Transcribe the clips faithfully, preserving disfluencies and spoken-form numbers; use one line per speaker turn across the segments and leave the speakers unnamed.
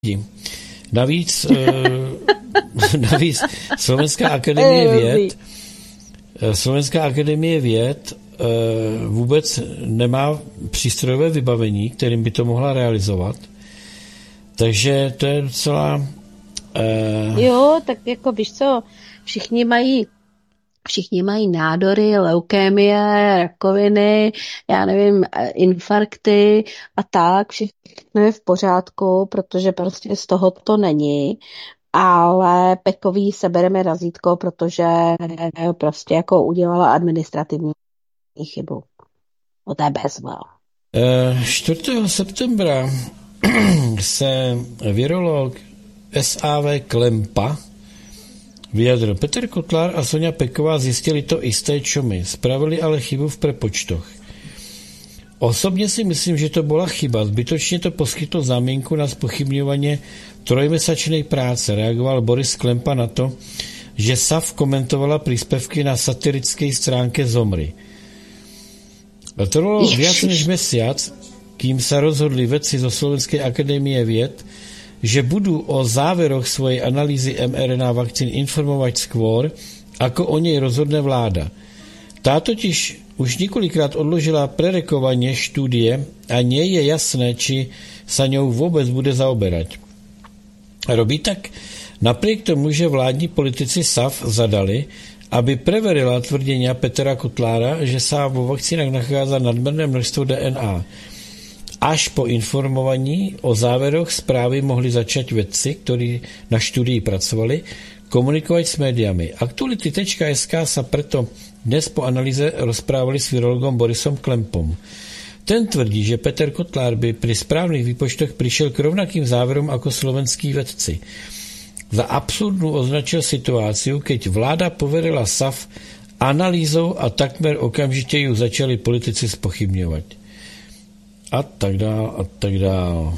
Navíc, navíc Slovenská akademie věd Slovenská akademie věd vůbec nemá přístrojové vybavení, kterým by to mohla realizovat. Takže to je docela... Uh...
Jo, tak jako víš co, všichni mají všichni mají nádory, leukémie, rakoviny, já nevím, infarkty a tak, všechno je v pořádku, protože prostě z toho to není, ale Pekový sebereme razítko, protože prostě jako udělala administrativní chybu. O té bezva.
čtvrtého septembra se virolog S A V Klempa vyjadřil. Petr Kotlár a Soňa Peková zjistili to i z té čomy, spravili ale chybu v prepočtoch. Osobně si myslím, že to byla chyba. Zbytočně to poskytlo záminku na zpochybňování trojmesačnej práce. Reagoval Boris Klempa na to, že S A V komentovala príspevky na satirické stránke Zomry. Trvalo viac než mesiac, kým sa rozhodli vedci zo Slovenskej akadémie vied, že budú o záveroch svojej analýzy em er en á vakcín informovať skôr, ako o nej rozhodne vláda. Tá totiž už několikrát odložila prerekovanie štúdie a nie je jasné, či sa ňou vôbec bude zaoberať. Robí tak napriek tomu, že vládní politici S A V zadali, aby preverila tvrdenia Petra Kotlára, že sa vo vakcínach nachádza nadmerné množstvo dé en á. Až po informovaní o záveroch správy mohli začať vedci, ktorí na štúdii pracovali, komunikovať s médiami. Aktuality tečka es ká sa preto dnes po analýze rozprávali s virologom Borisom Klempom. Ten tvrdí, že Peter Kotlár by pri správnych výpočtoch prišiel k rovnakým záverom ako slovenskí vedci. Za absurdnú označil situáciu, keď vláda poverila S A V analýzou a takmer okamžite ju začali politici spochybňovať. A tak dál, a tak dál.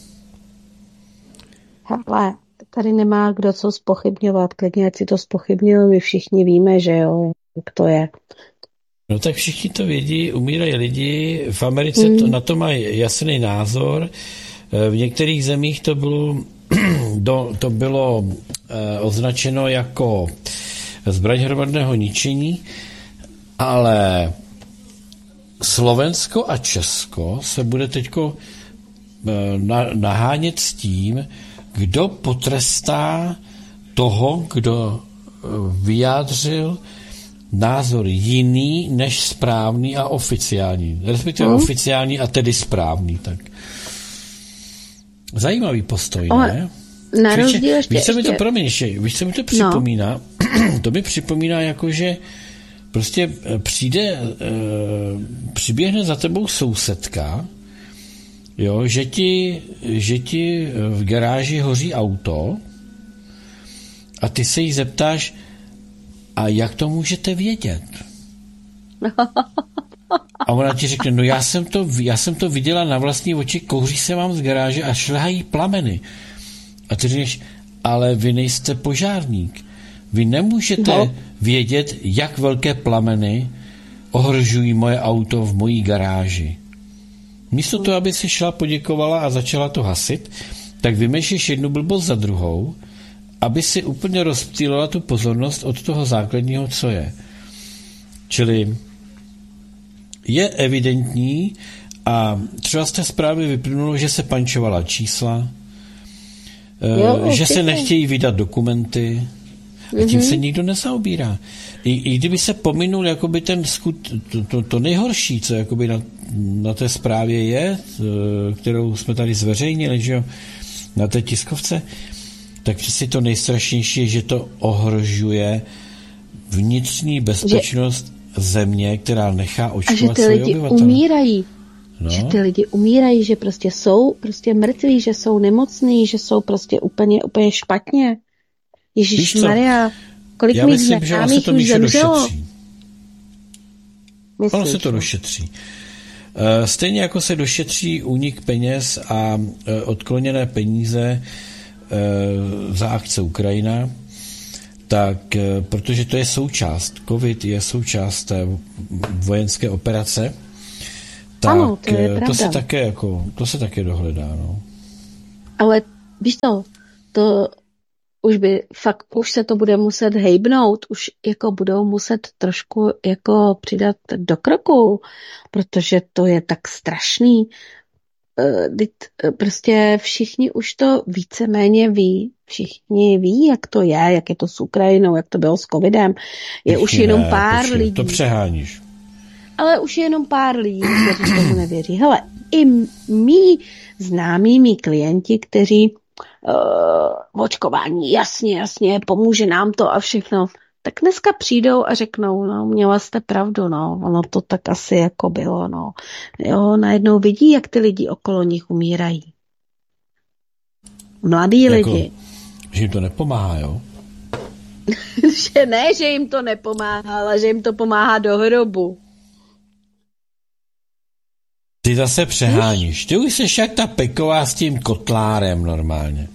Hele, tady nemá kdo co spochybňovat. Klidně, ať si to spochybňují, my všichni víme, že jo, jak to je.
No tak všichni to vědí, umírají lidi, v Americe mm. to, na to mají jasný názor, v některých zemích to bylo, do, to bylo eh, označeno jako zbraň hromadného ničení, ale Slovensko a Česko se bude teďko nahánět s tím, kdo potrestá toho, kdo vyjádřil názor jiný než správný a oficiální. Respektive hmm. oficiální a tedy správný. Tak. Zajímavý postoj, ne?
Na rozdíl ještě...
Víš, co mi to, promiň, ještě, víš, co mi to připomíná? No. To mi připomíná jako, že prostě přijde, e, přiběhne za tebou sousedka, jo, že ti, že ti v garáži hoří auto a ty se jí zeptáš, a jak to můžete vědět? A ona ti řekne, no já jsem to, já jsem to viděla na vlastní oči, kouří se vám z garáže a šlehají plameny. A ty říkáš, ale vy nejste požárník. Vy nemůžete no. vědět, jak velké plameny ohrožují moje auto v mojí garáži. Místo toho, aby si šla, poděkovala a začala to hasit, tak vymešíš jednu blbost za druhou, aby si úplně rozptýlila tu pozornost od toho základního, co je. Čili je evidentní a třeba z té zprávy vyplynulo, že se pančovala čísla, jo, že se nechtějí vydat dokumenty, a tím se nikdo nezaobírá. I, i kdyby se pominul jakoby ten skut, to, to, to nejhorší, co jakoby na, na té zprávě je, kterou jsme tady zveřejnili, že jo, na té tiskovce, tak přeci to nejstrašnější je, že to ohrožuje vnitřní bezpečnost že, země, která nechá očkovat svoje obyvatele. A že ty lidi umírají. No. Že ty lidi umírají, že prostě jsou prostě mrtví, že jsou nemocní, že jsou prostě úplně, úplně špatně. Ježišmarja, kolik Já
mých
myslím, že ono se to Míšo došetří. Ono se to došetří. Stejně jako se došetří únik peněz a odkloněné peníze za akce Ukrajina, tak protože to je součást, covid je součást té vojenské operace, tak
ano, to, je
to se také jako, to se také dohledá. No.
Ale víš to, to už by fakt, už se to bude muset hejbnout, už jako budou muset trošku jako přidat do kroku, protože to je tak strašný. Prostě všichni už to víceméně ví, všichni ví, jak to je, jak je to s Ukrajinou, jak to bylo s covidem. Je už jenom ne, pár počkej, lidí.
To přeháníš.
Ale už je jenom pár lidí, kteří tomu nevěří. Hele, i mý známí, mý klienti, kteří uh, očkování, jasně, jasně, pomůže nám to a všechno, tak dneska přijdou a řeknou, no, měla jste pravdu, no, ono to tak asi jako bylo, no. Jo, najednou vidí, jak ty lidi okolo nich umírají. Mladí jako, lidi.
Že jim to nepomáhá, jo?
Že ne, že jim to nepomáhá, ale že jim to pomáhá do hrobu.
Ty zase přeháníš. Ty už jsi jak ta Peková s tím kotlárem normálně.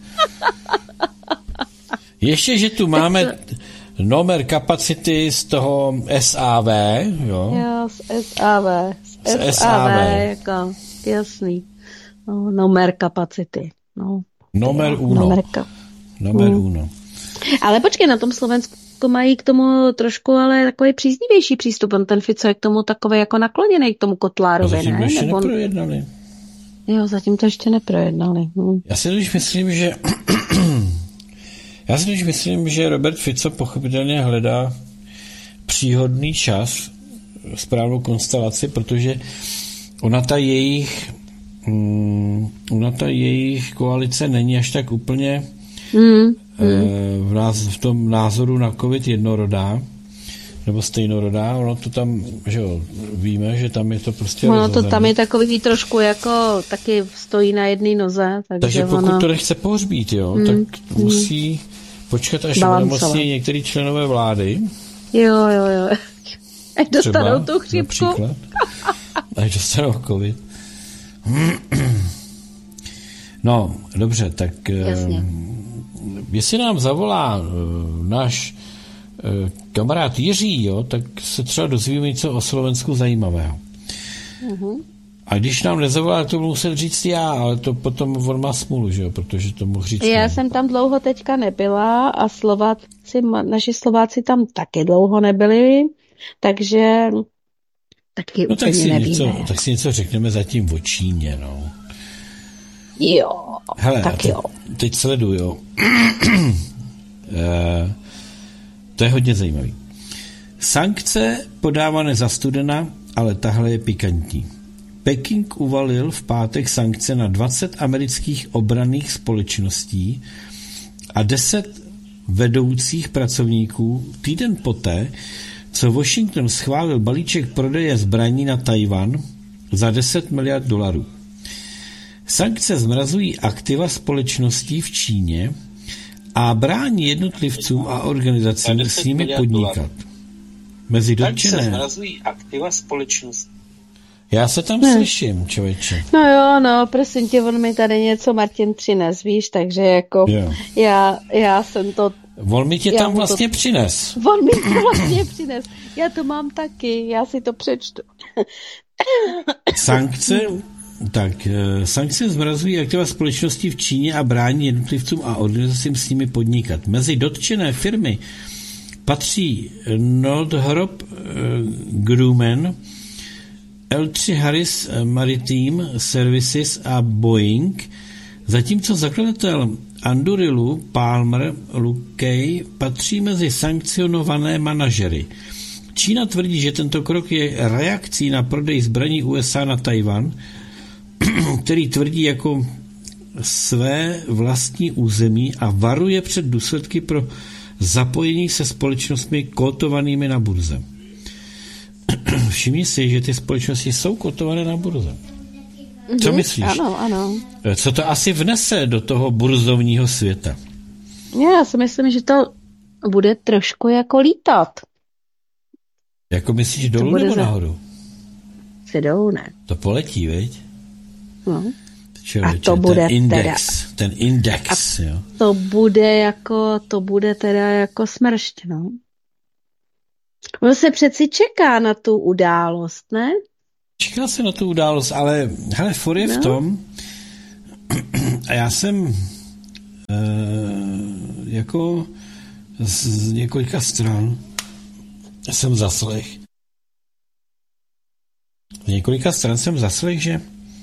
Ještě, že tu máme nomer kapacity z toho S A V, jo?
Jo, z S A V. Z S A V, jako, jasný. No, nomer kapacity. No.
Nomer
jo,
uno.
Nomer, ka-
nomer
hmm.
uno.
Ale počkej, na tom Slovensku mají k tomu trošku, ale takový příznivější přístup. On ten Fico je k tomu takový jako nakloněný k tomu Kotlárovi,
zatím
ne?
to ještě
Nebo
neprojednali.
Jo, zatím to ještě neprojednali. Hm.
Já si totiž myslím, že já si totiž myslím, že Robert Fico pochopitelně hledá příhodný čas, správnou konstelaci, protože ona ta jejich um, ona ta jejich koalice není až tak úplně mm. v, nás, v tom názoru na covid jednorodá, nebo stejnorodá, ono to tam, že jo, víme, že tam je to prostě
ono to tam je takový trošku jako taky stojí na jedné noze. Takže,
takže pokud
ono...
to nechce pohřbít, jo, mm. tak musí mm. počkat, až onemocní některý členové vlády.
Jo, jo, jo. Až dostanou tu chřipku.
Až dostanou covid. No, dobře, tak
jasně.
Jestli nám zavolá náš kamarád Jiří, jo, tak se třeba dozvíme něco o Slovensku zajímavého. Uh-huh. A když nám nezavolá, to budu muset říct já, ale to potom on má smůlu, že jo, protože to mohl říct.
Já
ne.
jsem tam dlouho teďka nebyla a Slováci, naši Slováci tam taky dlouho nebyli, takže taky
no,
úplně
tak si
nevíme.
Něco, tak si něco řekneme zatím o Číně, no.
Jo,
hele,
tak
te,
jo.
Teď sleduju, jo. e, to je hodně zajímavý. Sankce podávané za studena, ale tahle je pikantní. Peking uvalil v pátek sankce na dvacet amerických obranných společností a deset vedoucích pracovníků týden poté, co Washington schválil balíček prodeje zbraní na Tajvan za deset miliard dolarů. Sankce zmrazují aktiva společností v Číně a brání jednotlivcům a organizacím s nimi podnikat. Mezi dotčené...
Sankce zmrazují aktiva společností.
Já se tam ne. slyším, člověče.
No jo, no, prosím tě, on mi tady něco Martin přines, víš, takže jako já, já jsem to...
On mi tě tam vlastně to, přines.
On mi to vlastně přines. Já to mám taky, já si to přečtu.
Sankce... Tak, sankce zmrazují aktiva společnosti v Číně a brání jednotlivcům a organizacím s nimi podnikat. Mezi dotčené firmy patří Northrop Grumman, L tři Harris Maritime Services a Boeing, zatímco zakladatel Andurilu Palmer Luckey patří mezi sankcionované manažery. Čína tvrdí, že tento krok je reakcí na prodej zbraní U S A na Tajvan, který tvrdí jako své vlastní území a varuje před důsledky pro zapojení se společnostmi kotovanými na burze. Všimni si, že ty společnosti jsou kotované na burze. Co myslíš?
Ano, ano.
Co to asi vnese do toho burzovního světa?
Já si myslím, že to bude trošku jako lítat.
Jako myslíš dolů nebo za... nahoru?
Se dolů, ne.
To poletí, veď?
No.
Člověče,
a to bude
ten index,
teda,
ten index, jo.
To bude jako, to bude teda jako smršť, no. On se přeci čeká na tu událost, ne?
Čeká se na tu událost, ale hele, for je no. v tom, a já jsem jako z, z několika stran jsem zaslech. Z několika stran jsem zaslech, že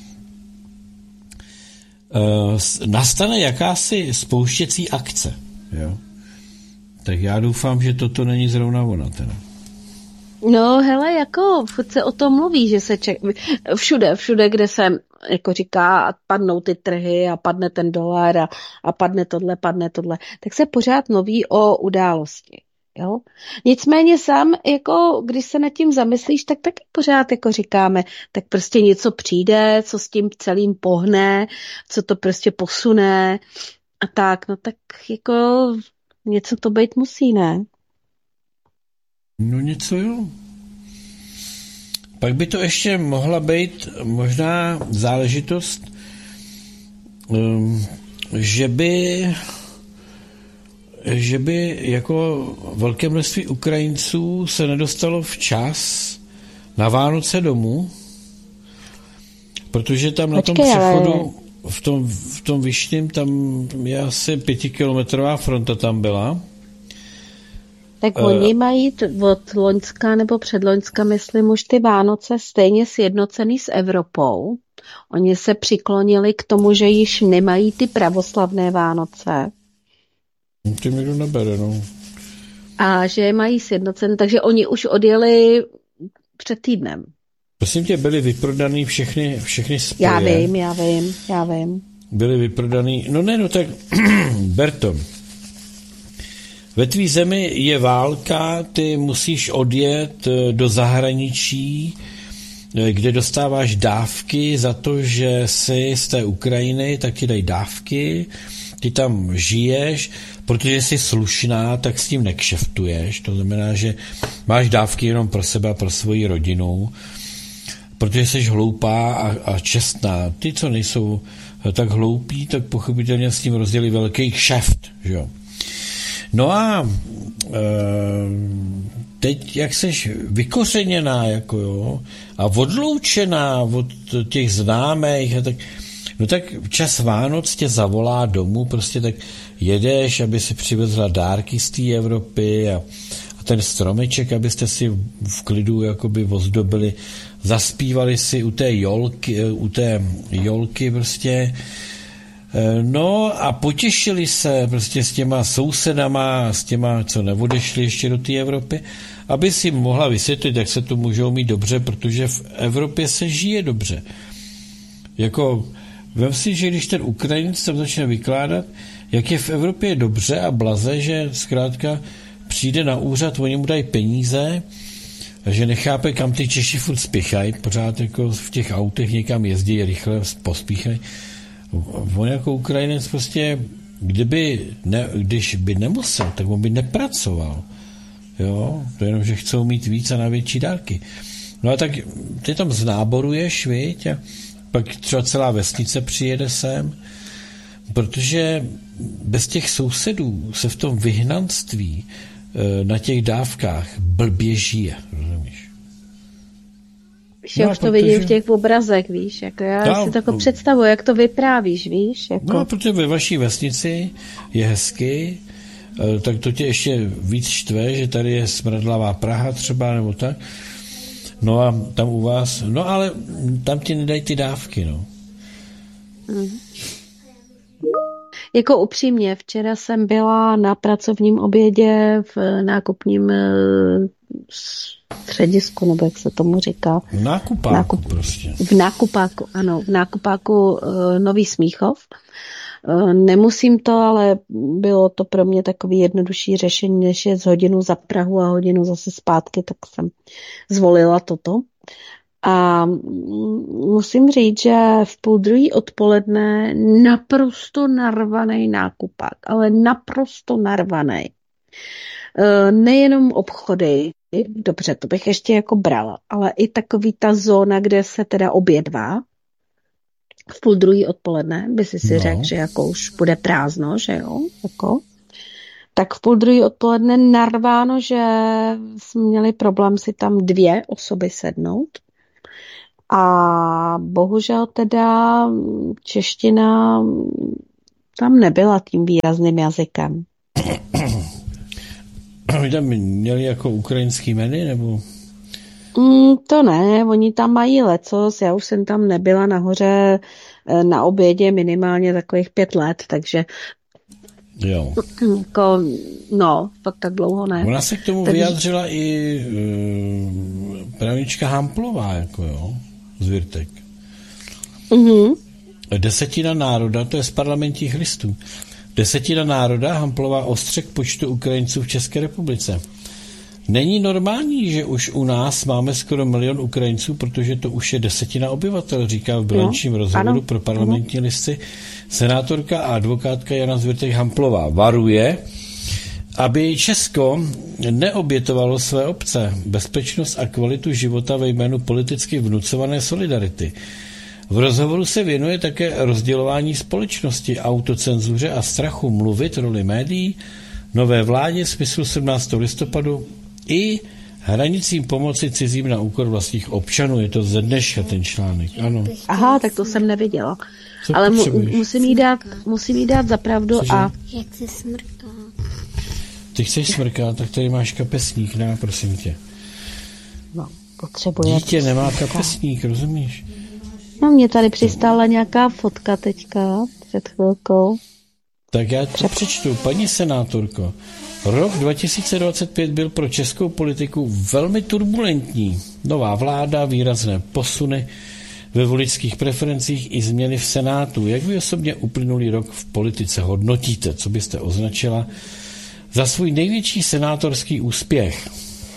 uh, nastane jakási spouštěcí akce. Jo? Tak já doufám, že toto není zrovna ona teda.
No hele, jako furt se o tom mluví, že se ček... všude, všude, kde se jako říká, padnou ty trhy a padne ten dolar a, a padne tohle, padne tohle, tak se pořád mluví o události. Jo? Nicméně sám, jako, když se nad tím zamyslíš, tak taky pořád jako říkáme, tak prostě něco přijde, co s tím celým pohne, co to prostě posune a tak, no tak jako něco to být musí, ne?
No něco jo. Pak by to ještě mohla být možná záležitost, um, že by že by jako velké množství Ukrajinců se nedostalo včas na Vánoce domů, protože tam na tom přechodu v tom, v tom Vyšným tam je asi pětikilometrová fronta tam byla.
Tak uh, oni mají t- od loňska nebo předloňska, myslím, už ty Vánoce stejně sjednocený s Evropou. Oni se přiklonili k tomu, že již nemají ty pravoslavné Vánoce.
Ty mi to nebere, no.
A že je mají sjednocené, takže oni už odjeli před týdnem.
Prosím tě, byly vyprodaný všechny, všechny spoje.
Já vím, já vím, já vím.
Byly vyprodaný, no ne, no tak Berto, ve tvý zemi je válka, ty musíš odjet do zahraničí, kde dostáváš dávky za to, že jsi z té Ukrajiny, tak ti dají dávky, ty tam žiješ, protože jsi slušná, tak s tím nekšeftuješ, to znamená, že máš dávky jenom pro sebe a pro svoji rodinu, protože jsi hloupá a, a čestná. Ty, co nejsou tak hloupí, tak pochopitelně s tím rozdělí velký kšeft, že jo. No a e, teď, jak seš vykořeněná, jako jo, a odloučená od těch známých, a tak, no tak čas Vánoc tě zavolá domů, prostě tak jedeš, aby si přivezla dárky z té Evropy a, a ten stromeček, abyste si v klidu jakoby ozdobili, zaspívali si u té jolky, u té jolky prostě. No a potěšili se prostě s těma sousedama, s těma, co neodešli ještě do té Evropy, aby si mohla vysvětlit, jak se tu můžou mít dobře, protože v Evropě se žije dobře. Jako, vem si, že když ten Ukrajinec tam začne vykládat, jak je v Evropě dobře a blaze, že zkrátka přijde na úřad, oni mu dají peníze, že nechápe, kam ty Češi furt spěchají, pořád jako v těch autech někam jezdí, rychle pospíchají. On jako Ukrajinec prostě, kdyby ne, když by nemusel, tak on by nepracoval. Jo, to jenom, že chcou mít víc a na větší dárky. No a tak ty tam znáboruješ, viď, a pak třeba celá vesnice přijede sem, protože bez těch sousedů se v tom vyhnanství na těch dávkách blbě žije, rozumíš?
Víš, já no, už to protože... vidím v těch obrazech, víš, jako já no, si to jako no, představuji, jak to vyprávíš, víš. Jako...
No, protože ve vaší vesnici je hezky, tak to tě ještě víc štve, že tady je smradlavá Praha třeba, nebo tak. No a tam u vás, no ale tam ti nedají ty dávky, no.
Mm. Jako upřímně, včera jsem byla na pracovním obědě v nákupním středisku, nebo jak se tomu říká.
V nákupáku Nákup, prostě.
V nákupáku, ano, v nákupáku uh, Nový Smíchov. Uh, nemusím to, ale bylo to pro mě takový jednodušší řešení, než je z hodinu za Prahu a hodinu zase zpátky, tak jsem zvolila toto. A musím říct, že v půl druhý odpoledne naprosto narvaný nákupák, ale naprosto narvaný. Nejenom obchody, dobře, to bych ještě jako brala, ale i takový ta zóna, kde se teda obědvá, v půl druhý odpoledne, by si si no. řekl, že jako už bude prázdno, že jo, jako. Tak v půl druhý odpoledne narváno, že jsme měli problém si tam dvě osoby sednout. A bohužel teda čeština tam nebyla tím výrazným jazykem.
Oni tam měli jako ukrajinský menu, nebo?
Mm, to ne, oni tam mají lecos, já už jsem tam nebyla nahoře na obědě minimálně takových pět let, takže
jo.
Jako, no, pak tak dlouho ne.
Ona se k tomu takže... vyjádřila i uh, právnička Hamplová, jako jo, z Virtek.
Mm-hmm.
Desetina národa, to je z parlamentních listů. Desetina národa, Hamplová ostřek počtu Ukrajinců v České republice. Není normální, že už u nás máme skoro milion Ukrajinců, protože to už je desetina obyvatel, říká v bilančním no, rozhovoru ano. pro parlamentní ano. listy senátorka a advokátka Jana Zvirtek Hamplová. Varuje, aby Česko neobětovalo své obce, bezpečnost a kvalitu života ve jménu politicky vnucované solidarity. V rozhovoru se věnuje také rozdělování společnosti, autocenzuře a strachu mluvit, roli médií, nové vládě, smyslu sedmnáctého listopadu i hranicím pomoci cizím na úkor vlastních občanů. Je to ze dneška ten článek. Ano.
Aha, tak to jsem neviděla. Co ale mu, musím jí dát, musím jí dát za pravdu a...
Jak se smrká.
Ty chceš smrkat, tak tady máš kapesník, ne, prosím tě.
No, potřebuje...
Dítě nemá kapesník, rozumíš?
No, mě tady přistála nějaká fotka teďka, před chvilkou.
Tak já to přečtu. Paní senátorko, rok dva tisíce dvacet pět byl pro českou politiku velmi turbulentní. Nová vláda, výrazné posuny ve voličských preferencích i změny v Senátu. Jak vy osobně uplynulý rok v politice hodnotíte? Co byste označila za svůj největší senátorský úspěch?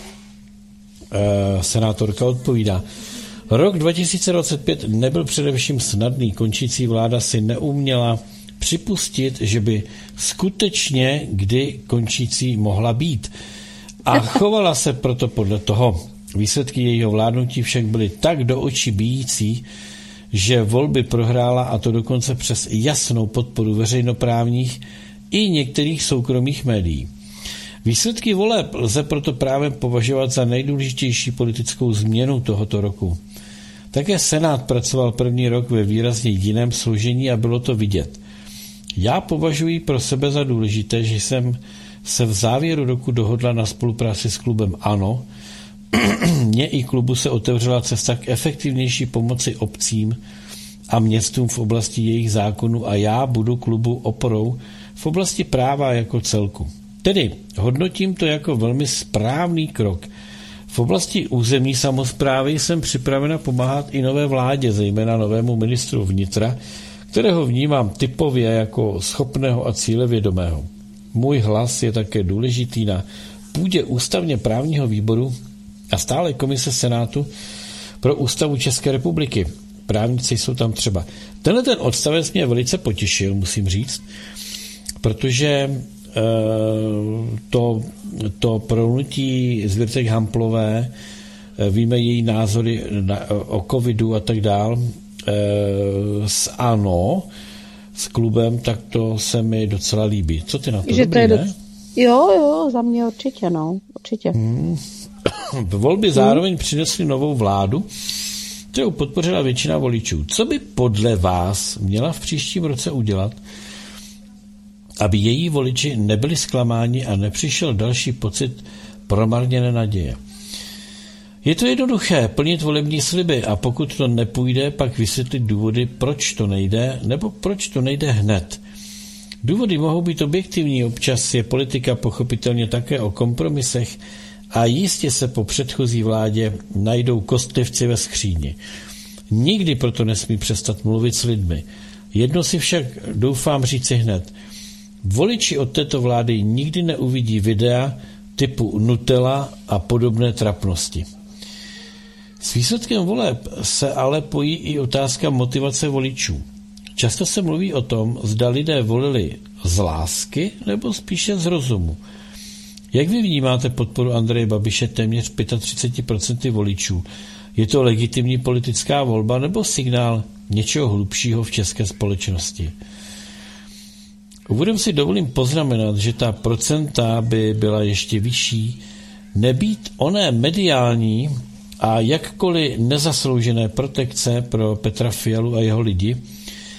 E, senátorka odpovídá. Rok dva tisíce dvacet pět nebyl především snadný. Končící vláda si neuměla připustit, že by skutečně kdy končící mohla být. A chovala se proto podle toho. Výsledky jejího vládnutí však byly tak do očí bijící, že volby prohrála, a to dokonce přes jasnou podporu veřejnoprávních i některých soukromých médií. Výsledky voleb lze proto právě považovat za nejdůležitější politickou změnu tohoto roku. Také Senát pracoval první rok ve výrazně jiném složení a bylo to vidět. Já považuji pro sebe za důležité, že jsem se v závěru roku dohodla na spolupráci s klubem ANO. Mně i klubu se otevřela cesta k efektivnější pomoci obcím a městům v oblasti jejich zákonů a já budu klubu oporou v oblasti práva jako celku. Tedy hodnotím to jako velmi správný krok. V oblasti územní samosprávy jsem připravena pomáhat i nové vládě, zejména novému ministru vnitra, kterého vnímám typově jako schopného a cílevědomého. Můj hlas je také důležitý na půdě ústavně právního výboru a stále komise Senátu pro ústavu České republiky. Právníci jsou tam třeba. Tenhle ten odstavec mě velice potěšil, musím říct, protože to, to prolnutí Zvirtek Hamplové, víme její názory na, o covidu a tak dál, s ANO, s klubem, tak to se mi docela líbí. Co ty na to?
Že
Dobrý,
to je
ne?
Do... Jo, jo, za mě určitě, no, určitě.
Hmm. Volby zároveň hmm. přinesly novou vládu, kterou podpořila většina voličů. Co by podle vás měla v příštím roce udělat, aby její voliči nebyli zklamáni a nepřišel další pocit promarněné naděje? Je to jednoduché, plnit volební sliby a pokud to nepůjde, pak vysvětlit důvody, proč to nejde, nebo proč to nejde hned. Důvody mohou být objektivní, občas je politika pochopitelně také o kompromisech a jistě se po předchozí vládě najdou kostlivci ve skříni. Nikdy proto nesmí přestat mluvit s lidmi. Jedno si však doufám říci hned. Voliči od této vlády nikdy neuvidí videa typu Nutella a podobné trapnosti. S výsledkem voleb se ale pojí i otázka motivace voličů. Často se mluví o tom, zda lidé volili z lásky nebo spíše z rozumu. Jak vy vnímáte podporu Andreje Babiše téměř třicet pět procent voličů? Je to legitimní politická volba nebo signál něčeho hlubšího v české společnosti? Úvodem si dovolím poznamenat, že ta procenta by byla ještě vyšší, nebýt oné mediální a jakkoliv nezasloužené protekce pro Petra Fialu a jeho lidi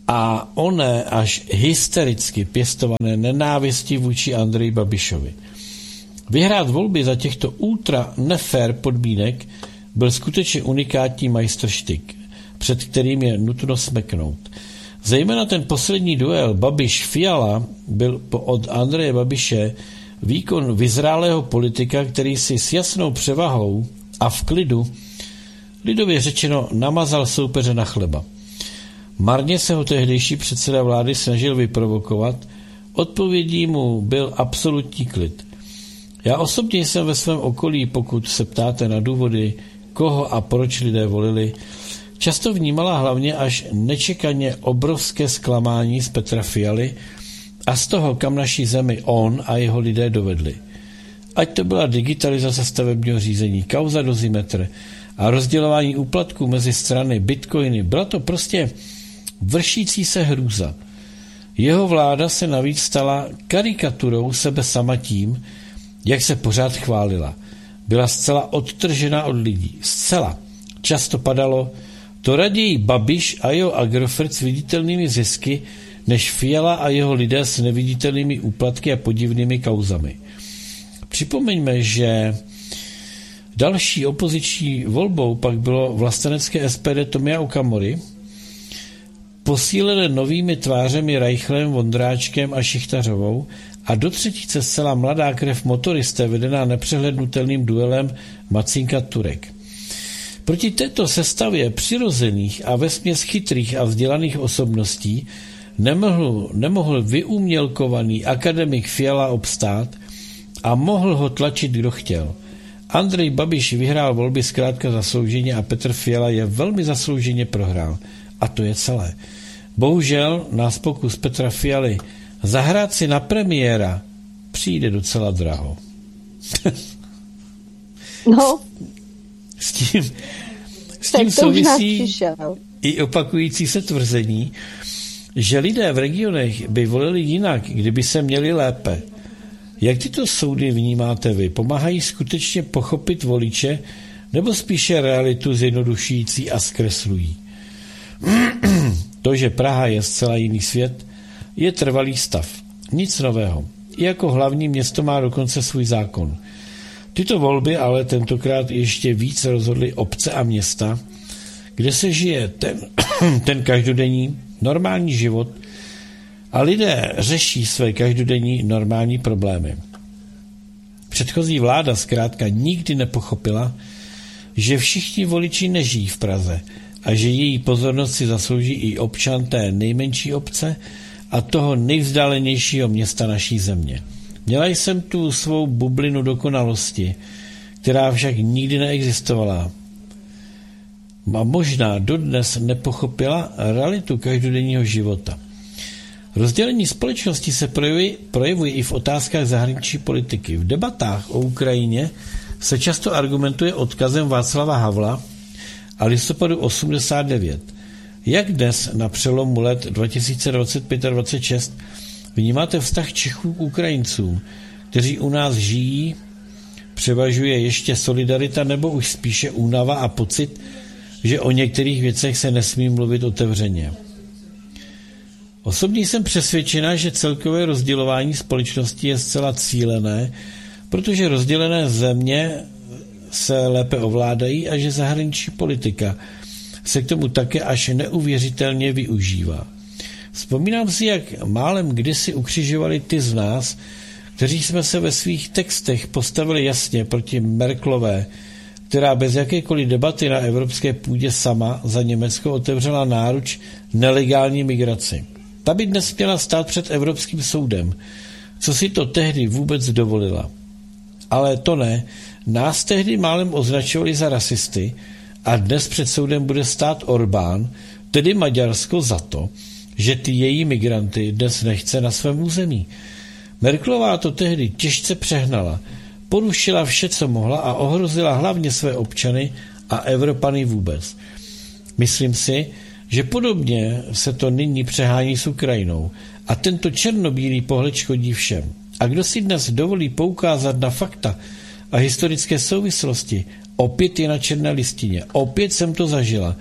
a oné až hystericky pěstované nenávisti vůči Andreji Babišovi. Vyhrát volby za těchto ultra nefér podmínek byl skutečně unikátní majstrštyk, před kterým je nutno smeknout. Zejména ten poslední duel Babiš-Fiala byl od Andreje Babiše výkon vyzrálého politika, který si s jasnou převahou a v klidu, lidově řečeno, namazal soupeře na chleba. Marně se ho tehdejší předseda vlády snažil vyprovokovat, odpovědí mu byl absolutní klid. Já osobně jsem ve svém okolí, pokud se ptáte na důvody, koho a proč lidé volili, často vnímala hlavně až nečekaně obrovské zklamání z Petra Fialy a z toho, kam naší zemi on a jeho lidé dovedli. Ať to byla digitalizace stavebního řízení, kauza Dozimetr a rozdělování úplatků mezi strany, bitcoiny, byla to prostě vršící se hrůza. Jeho vláda se navíc stala karikaturou sebe sama tím, jak se pořád chválila. Byla zcela odtržena od lidí. Zcela. Často padalo, to raději Babiš a jeho Agrofert s viditelnými zisky, než Fiala a jeho lidé s neviditelnými úplatky a podivnými kauzami. Připomeňme, že další opoziční volbou pak bylo vlastenecké S P D Tomia Okamury, posílené novými tvářemi Reichlem, Vondráčkem a Šichtařovou a do třetice zcela mladá krev motoristé vedená nepřehlednutelným duelem Macinka Turek. Proti této sestavě přirozených a vesměs chytrých a vzdělaných osobností nemohl, nemohl vyumělkovaný akademik Fiala obstát a mohl ho tlačit, kdo chtěl. Andrej Babiš vyhrál volby zkrátka zaslouženě a Petr Fiala je velmi zaslouženě prohrál. A to je celé. Bohužel nás pokus Petra Fialy zahrát si na premiéra přijde docela draho.
No.
S tím, s tím souvisí i opakující se tvrzení, že lidé v regionech by volili jinak, kdyby se měli lépe. Jak tyto soudy vnímáte vy? Pomáhají skutečně pochopit voliče, nebo spíše realitu zjednodušující a zkreslují? To, že Praha je zcela jiný svět, je trvalý stav. Nic nového. I jako hlavní město má dokonce svůj zákon. Tyto volby ale tentokrát ještě víc rozhodly obce a města, kde se žije ten, ten každodenní normální život a lidé řeší své každodenní normální problémy. Předchozí vláda zkrátka nikdy nepochopila, že všichni voliči nežijí v Praze a že její pozornost si zaslouží i občan té nejmenší obce a toho nejvzdálenějšího města naší země. Měla jsem tu svou bublinu dokonalosti, která však nikdy neexistovala. A možná dodnes nepochopila realitu každodenního života. Rozdělení společnosti se projevuje, projevuje i v otázkách zahraniční politiky. V debatách o Ukrajině se často argumentuje odkazem Václava Havla a listopadu osmdesát devět. Jak dnes na přelomu let dva tisíce dvacet pět a dvacet šest vnímáte vztah Čechů k Ukrajincům, kteří u nás žijí? Převažuje ještě solidarita nebo už spíše únava a pocit, že o některých věcech se nesmí mluvit otevřeně? Osobně jsem přesvědčena, že celkové rozdělování společnosti je zcela cílené, protože rozdělené země se lépe ovládají a že zahraniční politika se k tomu také až neuvěřitelně využívá. Vzpomínám si, jak málem kdysi ukřižovali ty z nás, kteří jsme se ve svých textech postavili jasně proti Merkelové, která bez jakékoliv debaty na evropské půdě sama za Německo otevřela náruč nelegální migraci. Ta by dnes měla stát před Evropským soudem, co si to tehdy vůbec dovolila. Ale to ne, nás tehdy málem označovali za rasisty a dnes před soudem bude stát Orbán, tedy Maďarsko, za to, že ty její migranty dnes nechce na svém území. Merkelová to tehdy těžce přehnala, porušila vše, co mohla a ohrozila hlavně své občany a Evropany vůbec. Myslím si, že podobně se to nyní přehání s Ukrajinou a tento černobílý pohled škodí všem. A kdo si dnes dovolí poukázat na fakta a historické souvislosti, opět je na černé listině, opět jsem to zažila.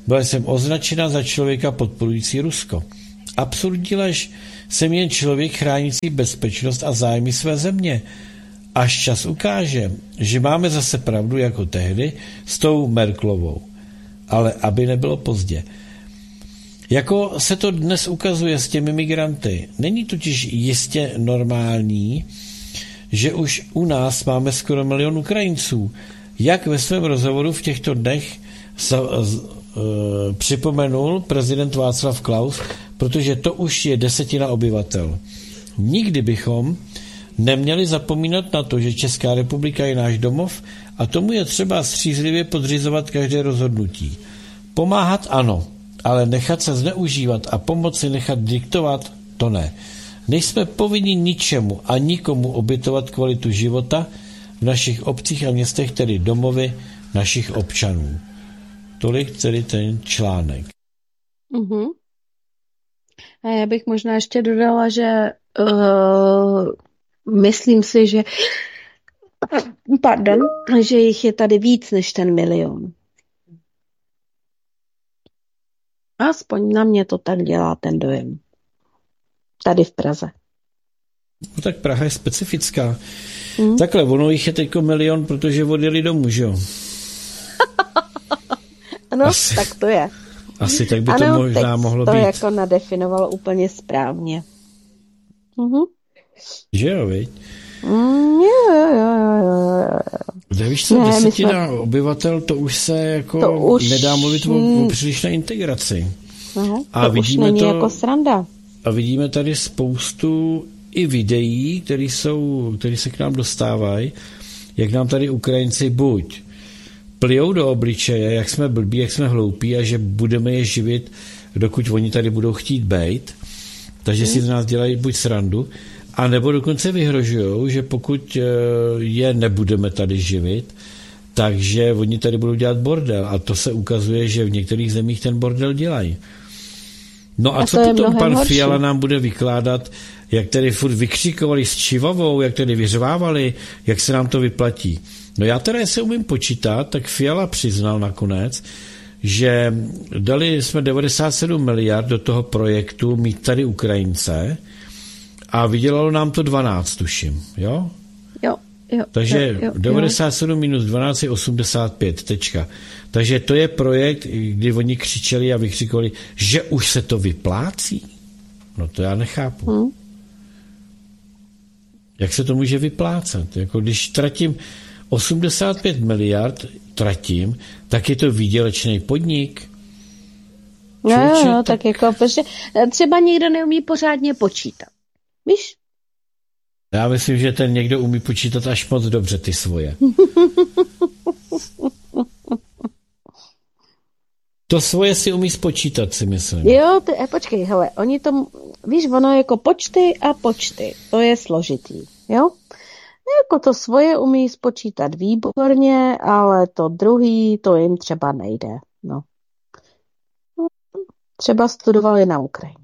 Byla jsem označena za člověka podporující Rusko. Absurdní lež. Jsem jen člověk chránící bezpečnost a zájmy své země. Až čas ukáže, že máme zase pravdu jako tehdy s tou Merkelovou. Ale aby nebylo pozdě. Jako se to dnes ukazuje s těmi migranty. Není totiž jistě normální, že už u nás máme skoro milion Ukrajinců. Jak ve svém rozhovoru v těchto dnech sa, z, e, připomenul prezident Václav Klaus, protože to už je desetina obyvatel. Nikdy bychom neměli zapomínat na to, že Česká republika je náš domov a tomu je třeba střízlivě podřizovat každé rozhodnutí. Pomáhat ano, ale nechat se zneužívat a pomoci nechat diktovat, to ne. Nejsme povinni ničemu a nikomu obětovat kvalitu života v našich obcích a městech, tedy domovy našich občanů. Tolik tedy ten článek.
Uh-huh. A já bych možná ještě dodala, že uh, myslím si, že pardon, že jich je tady víc než ten milion. Aspoň na mě to tak dělá ten dojem. Tady v Praze.
No tak Praha je specifická. Hmm. Takhle, ono jich je teďko milion, protože odjeli domů, že jo?
Ano, asi, tak to je.
Asi tak by
ano,
to možná mohlo
to
být.
to jako nadefinoval úplně správně. Uh-huh.
Že jo, viď?
Mm, jo, jo, jo, jo.
Kde víš co, ne, desetina jsme... obyvatel, to už se jako to už... nedá mluvit o, o přílišné integraci.
Aha,
a
to
vidíme
už není
to,
jako sranda.
A vidíme tady spoustu i videí, které jsou, které se k nám dostávají, jak nám tady Ukrajinci buď plijou do obličeje, jak jsme blbí, jak jsme hloupí a že budeme je živit, dokud oni tady budou chtít bejt, takže hmm. si z nás dělají buď srandu, a nebo dokonce vyhrožujou, že pokud je nebudeme tady živit, takže oni tady budou dělat bordel. A to se ukazuje, že v některých zemích ten bordel dělají. No a, a co potom pan horší. Fiala nám bude vykládat, jak tady furt vykřikovali s čivavou, jak tady vyřvávali, jak se nám to vyplatí. No já teda se umím počítat, tak Fiala přiznal nakonec, že dali jsme devadesát sedm miliard do toho projektu mít tady Ukrajince a vydělalo nám to dvanáct, tuším, jo?
Jo, jo.
Takže
jo, jo,
devadesát sedm minus dvanáct je osmdesát pět, tečka. Takže to je projekt, kdy oni křičeli a vykřikovali, že už se to vyplácí. No to já nechápu. Hmm. Jak se to může vyplácet? Jako když tratím osmdesát pět miliard, tratím, tak je to výdělečný podnik.
No jo, jo, tak jako, protože třeba někdo neumí pořádně počítat. Víš?
Já myslím, že ten někdo umí počítat až moc dobře ty svoje. To svoje si umí spočítat, si myslím.
Jo, ty, eh, počkej, hele, oni to, víš, ono jako počty a počty, to je složitý, jo? Jako to svoje umí spočítat výborně, ale to druhý, to jim třeba nejde, no. Třeba studovali na Ukrajině.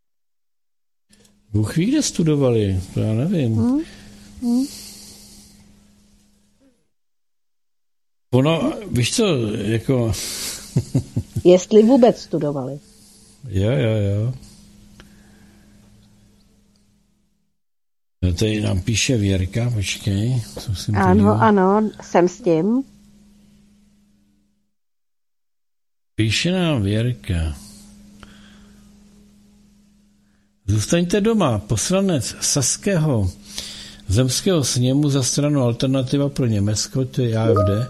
Bůh ví, kde studovali, to já nevím. Hmm. Hmm. Ono, víš co, jako...
Jestli vůbec studovali.
Jo, jo, jo. No tady nám píše Věrka, počkej.
Ano, podíval. Ano, jsem s tím.
Píše nám Věrka. Zůstaňte doma, poslanec Saského zemského sněmu za stranu Alternativa pro Německo, to je A F D,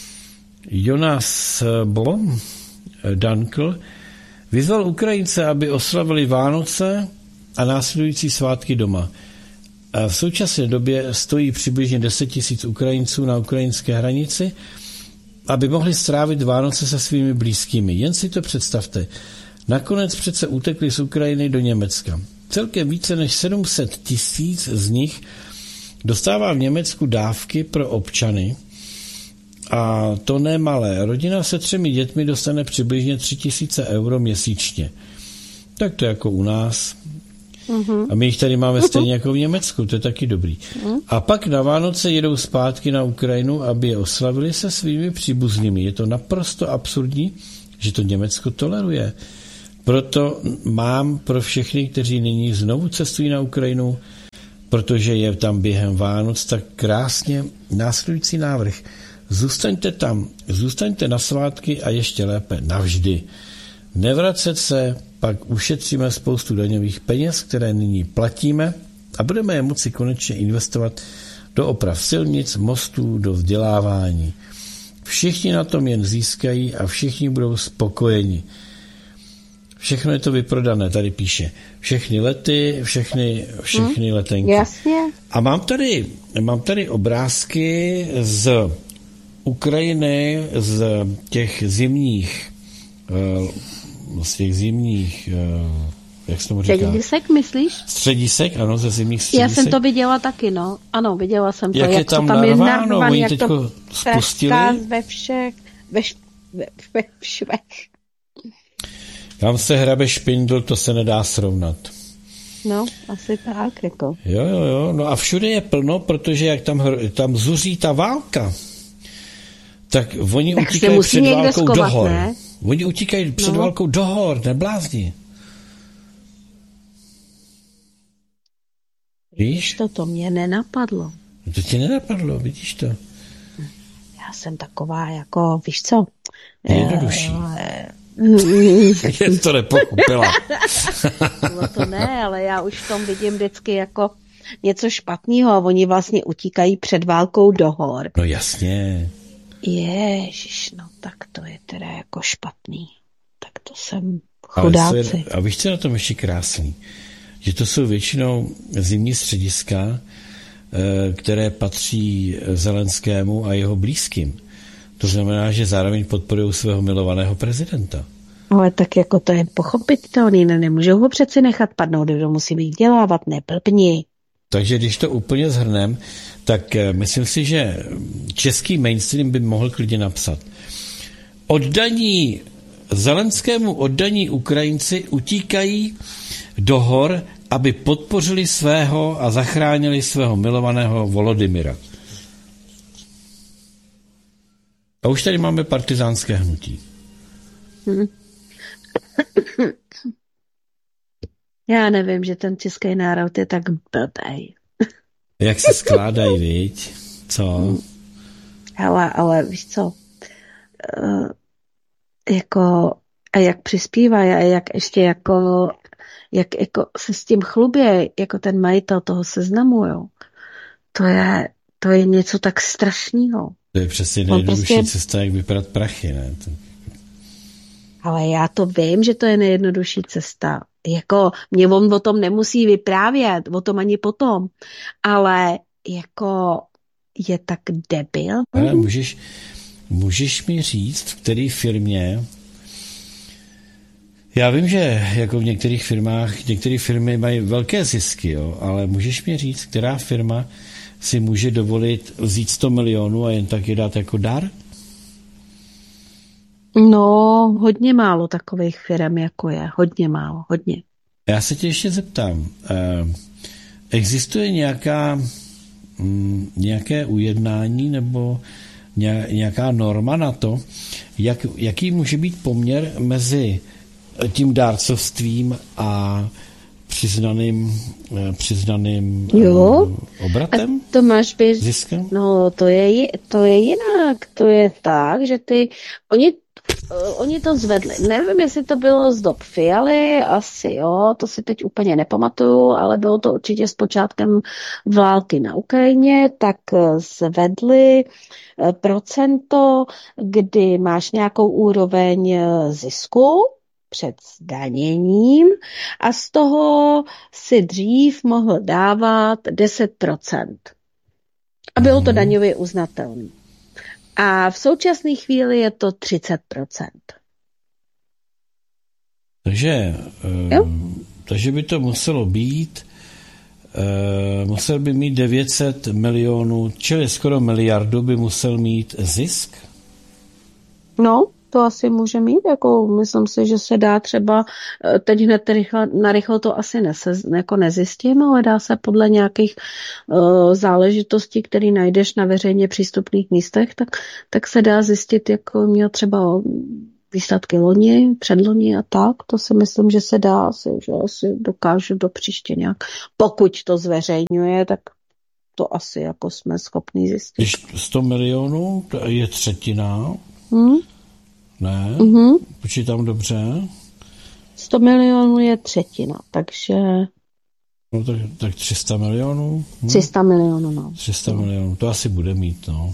Jonas Blom, Dankl, vyzval Ukrajince, aby oslavili Vánoce a následující svátky doma. V současné době stojí přibližně deset tisíc Ukrajinců na ukrajinské hranici, aby mohli strávit Vánoce se svými blízkými. Jen si to představte. Nakonec přece utekli z Ukrajiny do Německa. Celkem více než sedm set tisíc z nich dostává v Německu dávky pro občany a to ne malé. Rodina se třemi dětmi dostane přibližně tři tisíce euro měsíčně. Tak to jako u nás. Mm-hmm. A my jich tady máme stejně jako v Německu, to je taky dobrý. Mm. A pak na Vánoce jedou zpátky na Ukrajinu, aby je oslavili se svými příbuznými. Je to naprosto absurdní že to Německo toleruje. Proto mám pro všechny, kteří nyní znovu cestují na Ukrajinu, protože je tam během Vánoc, tak krásně následující návrh. Zůstaňte tam, zůstaňte na svátky a ještě lépe navždy. Nevracet se, pak ušetříme spoustu daňových peněz, které nyní platíme a budeme je moci konečně investovat do oprav silnic, mostů, do vzdělávání. Všichni na tom jen získají a všichni budou spokojeni. Všechno je to vyprodané, tady píše. Všechny lety, všechny, všechny hmm, letenky.
Jasně.
A mám tady, mám tady obrázky z Ukrajiny, z těch zimních, z těch zimních, jak se tomu říká?
Středisek, myslíš?
Středisek, ano, ze zimních středisek.
Já jsem to viděla taky, no. Ano, viděla jsem to.
Jak, jak je tam, tam narváno, oni jak teďko spustili.
Ve všech, ve, ve, ve všech.
Kam se hrabe špindl, to se nedá srovnat.
No, asi tak, jako.
Jo, jo, jo, no a všude je plno, protože jak tam, tam zuří ta válka, tak oni tak utíkají před válkou skovat, do hor. Ne? Oni utíkají před no. válkou do hor, neblázni. Víš?
To, to mě nenapadlo.
To tě nenapadlo, vidíš to?
Já jsem taková, jako, víš co?
Jednodušší. Jen to nepochopila.
No to ne, ale já už v tom vidím vždycky jako něco špatného a oni vlastně utíkají před válkou do hor.
No jasně.
Ježiš, no tak to je teda jako špatný. Tak to jsem chudáci.
Je, a víš, co je na tom ještě krásný? Že to jsou většinou zimní střediska, které patří Zelenskému a jeho blízkým. To znamená, že zároveň podporují svého milovaného prezidenta.
Ale tak jako to je pochopitelný, ne, nemůžou ho přeci nechat padnout, kdo musí být dělávat, neblbni.
Takže když to úplně shrnem, tak myslím si, že český mainstream by mohl klidně napsat. Oddaní Zelenskému oddaní Ukrajinci utíkají do hor, aby podpořili svého a zachránili svého milovaného Volodymyra. A už tady máme partizánské hnutí.
Hmm. Já nevím, že ten český národ je tak blbej.
Jak se skládají, viď? Co?
Hele, ale víš co? Uh, jako, a jak přispívají a jak ještě jako, jak jako se s tím chlubě, jako ten majitel toho Seznamu, jo. To je, to je něco tak strašného.
To je přesně nejjednodušší prostě cesta, jak vypadat prachy, ne? To...
Ale já to vím, že to je nejjednodušší cesta. Jako, mě on o tom nemusí vyprávět, o tom ani potom. Ale jako je tak debil.
Ale můžeš, můžeš mi říct, v které firmě, já vím, že jako v některých firmách, některé firmy mají velké zisky, jo, ale můžeš mi říct, která firma si může dovolit vzít sto milionů a jen tak je dát jako dar?
No, hodně málo takových firm, jako je. Hodně málo, hodně.
Já se tě ještě zeptám. Existuje nějaká, nějaké ujednání nebo nějaká norma na to, jak, jaký může být poměr mezi tím dárcovstvím a přiznaným, přiznaným
jo?
obratem?
A to máš být,
ziskem?
No, to je, to je jinak. To je tak, že ty, oni Oni to zvedli. Nevím, jestli to bylo z dob Fialy, asi jo, to si teď úplně nepamatuju, ale bylo to určitě s počátkem války na Ukrajině, tak zvedli procento, kdy máš nějakou úroveň zisku před zdaněním a z toho si dřív mohl dávat deset procent. A bylo to daňově uznatelné. A v současné chvíli je to třicet procent.
Takže,
jo?
uh, takže by to muselo být, uh, musel by mít devět set milionů, čili skoro miliardu by musel mít zisk?
No, to asi může mít, jako myslím si, že se dá třeba, teď hned rychle, narychlo to asi nese, jako nezjistím, ale dá se podle nějakých uh, záležitostí, které najdeš na veřejně přístupných místech, tak, tak se dá zjistit, jako měl třeba výsledky loni, předloni a tak, to si myslím, že se dá asi, že asi dokážu do příště nějak. Pokud to zveřejňuje, tak to asi jako jsme schopni zjistit.
Když sto milionů, to je třetina.
Hmm?
Ne?
Mm-hmm.
Počítám dobře.
sto milionů je třetina, takže...
No tak, tak tři sta milionů. Hm?
tři sta milionů, no.
tři sta milionů, to asi bude mít, no.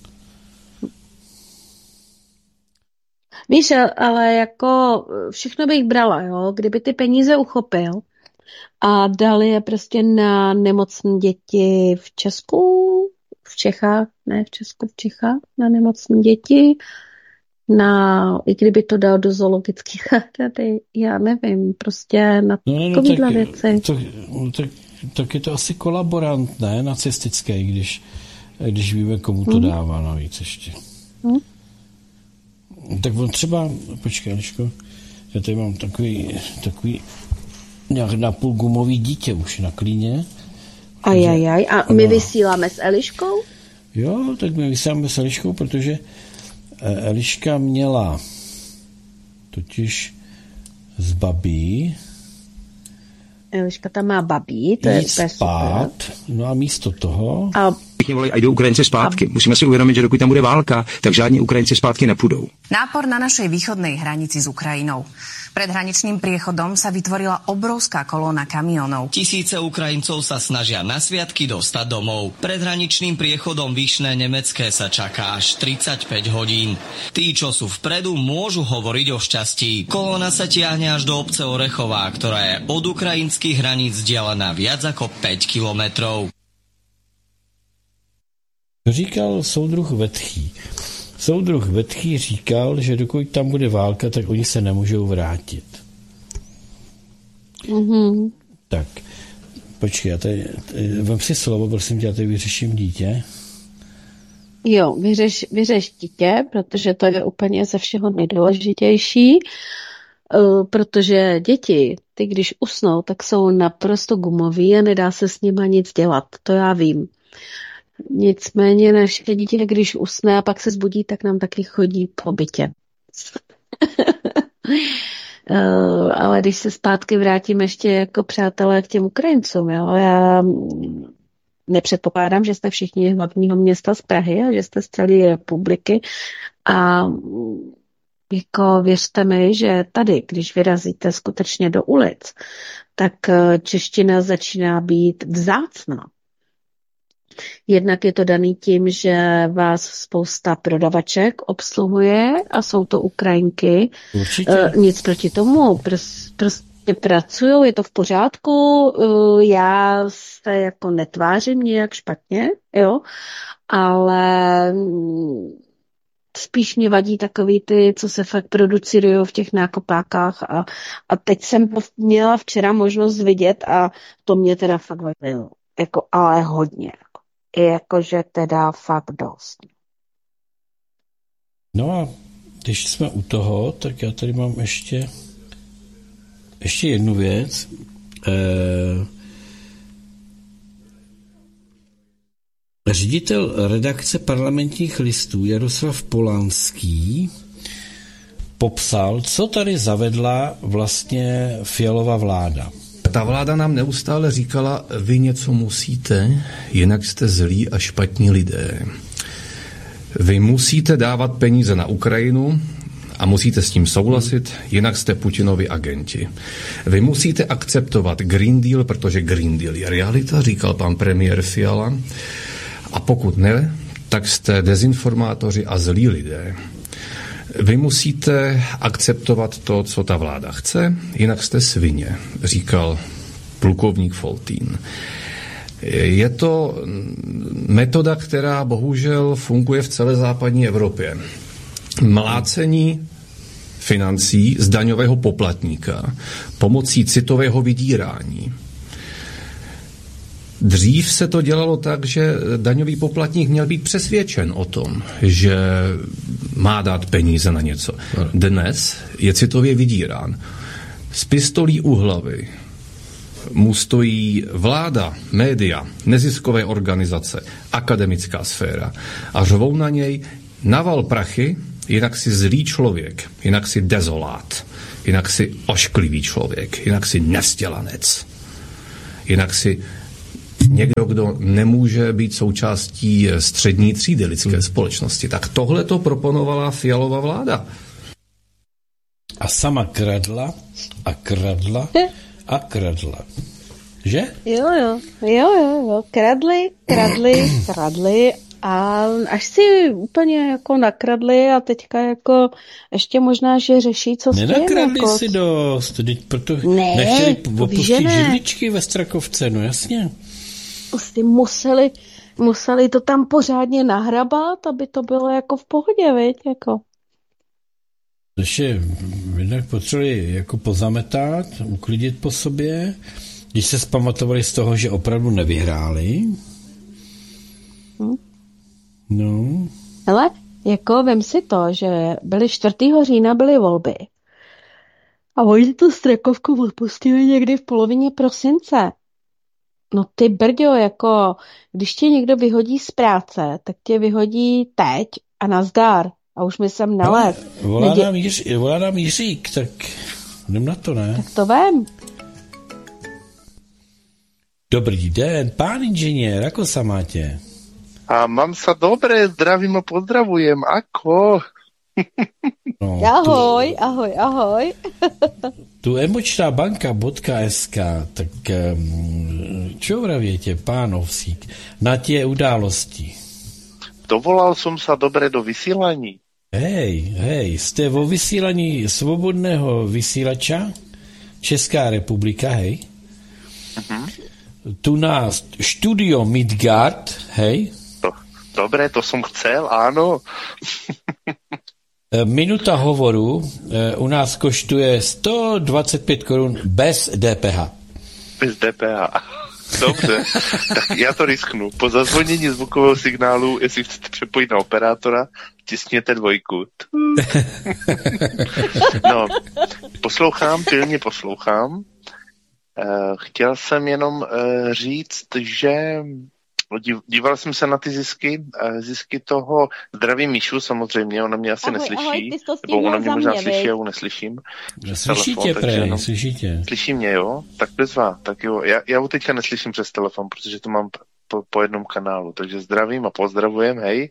Víš, ale jako všechno bych brala, jo, kdyby ty peníze uchopil a dali je prostě na nemocné děti v Česku, v Čechách, ne v Česku, v Čechách, na nemocné děti, na, i kdyby to dal do zoologických zahrady, já nevím, prostě na
no, no,
takovýhle
tak,
věci.
To, tak, tak je to asi kolaborant, ne, nacistický, když, když víme, komu to hmm. dává navíc ještě. Hmm. Tak on třeba, počkej, Eliško, já tady mám takový, takový nějak napůl gumový dítě už na klíně.
Ajajaj, a my vysíláme s Eliškou?
Jo, tak my vysíláme s Eliškou, protože Eliška měla totiž z babí.
Eliška tam má babí, to je
spát, no a místo toho...
A
všichni volají, a jdou Ukrajinci zpátky. Musíme si uvědomit, že dokud tam bude válka, tak žádní Ukrajinci zpátky nepůjdou.
Nápor na našej východnej hranici s Ukrajinou. Pred hraničným priechodom sa vytvorila obrovská kolóna kamionov.
Tisíce Ukrajincov sa snažia na sviatky dostať domov. Pred hraničným priechodom Vyšné Nemecké sa čaká až tridsaťpäť hodín. Tí, čo sú vpredu, môžu hovoriť o šťastí. Kolóna sa tiahne až do obce Orechová, ktorá je od ukrajinských hraníc vzdialená viac ako päť kilometrov.
Říkal soudruh Vetchý. Soudruh Vetchý říkal, že dokud tam bude válka, tak oni se nemůžou vrátit.
Mm-hmm.
Tak, počkej, já tady, vem si slovo, prosím tě, já tady vyřeším dítě.
Jo, vyřeš, vyřeš dítě, protože to je úplně ze všeho nejdůležitější, uh, protože děti, ty když usnou, tak jsou naprosto gumoví a nedá se s nima nic dělat, to já vím. Nicméně naše dítě, když usne a pak se zbudí, tak nám taky chodí po bytě. uh, ale když se zpátky vrátím ještě jako přátelé k těm Ukrajincům, jo, já nepředpokládám, že jste všichni z hlavního města z Prahy a že jste z celé republiky a jako věřte mi, že tady, když vyrazíte skutečně do ulic, tak čeština začíná být vzácná. Jednak je to daný tím, že vás spousta prodavaček obsluhuje a jsou to Ukrajinky.
Určitě.
Nic proti tomu, prostě pracují, je to v pořádku, já se jako netvářím nějak špatně, jo, ale spíš mě vadí takový ty, co se fakt producirují v těch nákopákách a, a teď jsem měla včera možnost vidět a to mě teda fakt vadilo, jako ale hodně. Jakože teda fakt dost.
No a když jsme u toho, tak já tady mám ještě ještě jednu věc. Eh, ředitel redakce Parlamentních listů Jaroslav Polanský popsal, co tady zavedla vlastně Fialova vláda.
Ta vláda nám neustále říkala, vy něco musíte, jinak jste zlí a špatní lidé. Vy musíte dávat peníze na Ukrajinu a musíte s tím souhlasit, jinak jste Putinovi agenti. Vy musíte akceptovat Green Deal, protože Green Deal je realita, říkal pan premiér Fiala. A pokud ne, tak jste dezinformátoři a zlí lidé. Vy musíte akceptovat to, co ta vláda chce, jinak jste svině, říkal plukovník Foltín. Je to metoda, která bohužel funguje v celé západní Evropě. Mlácení financí z daňového poplatníka pomocí citového vydírání. Dřív se to dělalo tak, že daňový poplatník měl být přesvědčen o tom, že má dát peníze na něco. Dnes je citově vydírán. S pistolí u hlavy mu stojí vláda, média, neziskové organizace, akademická sféra a řvou na něj naval prachy Jinak si zlý člověk, jinak si dezolát, jinak si ošklivý člověk, jinak si nevzdělanec, jinak si někdo, kdo nemůže být součástí střední třídy lidské společnosti. Tak tohle to proponovala Fialova vláda.
A sama kradla a kradla a kradla. Že?
Jo, jo, jo, jo, jo. Kradli, kradli, kradli a až si úplně jako nakradli a teďka jako ještě možná, že řeší, co s tím.
Nenakradli
jako...
si dost, proto
ne,
nechtěli opustit
ne.
židličky ve Strakovce, no jasně.
Prostě museli, museli to tam pořádně nahrabat, aby to bylo jako v pohodě, viď, jako.
Takže jednak potřebovali jako pozametat, uklidit po sobě, když se zpamatovali z toho, že opravdu nevyhráli.
Hm.
No.
Hele, jako vem si to, že byly čtvrtého října byly volby. A oni tu Strakovku odpustili někdy v polovině prosince. No ty brďo, jako když tě někdo vyhodí z práce, tak tě vyhodí teď a nazdar. A už mi sem nelet.
Volá,
Nedě...
nám Jiří, volá nám Jiřík, tak jdem na to, ne?
Tak to vem.
Dobrý den, pán inženýr, ako sa máte?
A mám sa dobre, zdravím a pozdravujem, ako?
No, ahoj, tu, ahoj, ahoj.
Tu emočná banka.sk, tak čo vraviete, pán Ovsík, na tie události?
Dovolal som sa dobre do vysielaní.
Hej, hej, ste vo vysielaní slobodného vysielača Česká republika, hej? Uh-huh. Tu na štúdio Midgard, hej?
To, dobre, to som chcel, áno.
Minuta hovoru u nás koštuje sto dvacet pět korun bez D P H.
Bez D P H. Dobře, tak já to risknu. Po zazvonění zvukového signálu, jestli chcete přepojit na operátora, tisněte dvojku. No, poslouchám, pilně poslouchám. Chtěl jsem jenom říct, že díval jsem se na ty zisky, zisky toho zdraví Míšu, samozřejmě, ona mě asi ahoj, neslyší, ahoj, nebo ona mě možná mě, slyší, já ji neslyším.
Slyší tě, prej, slyší tě.
Slyší mě, jo? Tak bezvá, tak jo. Já, já ho teďka neslyším přes telefon, protože to mám po, po jednom kanálu, takže zdravím a pozdravujem, hej.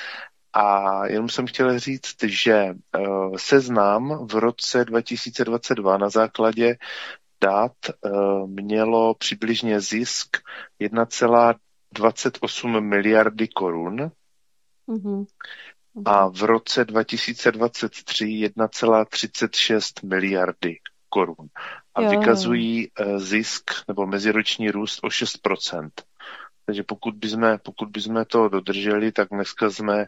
A jenom jsem chtěl říct, že uh, Seznam v roce dva tisíce dvacet dva na základě dát uh, mělo přibližně zisk jedna celá dvacet osm miliardy korun mm-hmm. a v roce dva tisíce dvacet tři jedna celá třicet šest miliardy korun. A jo. vykazují uh, zisk nebo meziroční růst o šest procent. Takže pokud bychom, pokud bychom to dodrželi, tak dneska jsme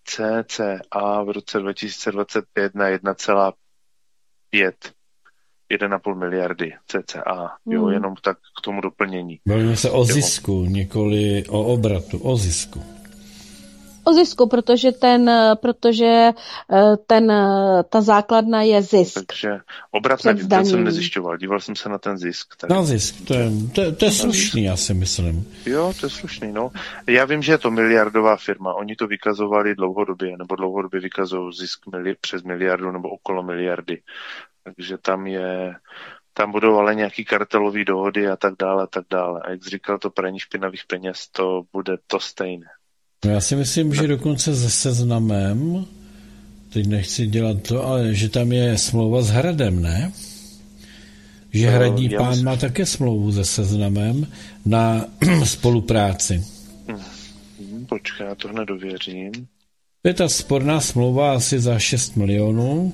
cca v roce dva tisíce dvacet pět na jedna celá pět jedna celá pět miliardy cca, jo, mm. jenom tak k tomu doplnění.
Bavíme se o zisku, nikoli o obratu, o zisku.
O zisku, protože ten, protože ten, ta základna je zisk.
Takže obrat nevím, ten jsem nezjišťoval, díval jsem se na ten zisk. Tady.
Na zisk, to je, to, to je slušný, já si myslím.
Jo, to je slušný, no. Já vím, že je to miliardová firma, oni to vykazovali dlouhodobě, nebo dlouhodobě vykazují zisk mili, přes miliardu nebo okolo miliardy. Takže tam je, tam budou ale nějaký kartelové dohody a tak dále, a tak dále. A jak jsi říkal, to praní špinavých peněz, to bude to stejné.
No já si myslím, že dokonce se Seznamem, teď nechci dělat to, ale že tam je smlouva s Hradem, ne? Že Hradní no, pán myslím... má také smlouvu se Seznamem na spolupráci.
Hmm, počkej, já to hned dověřím.
Je ta sporná smlouva asi za šest milionů,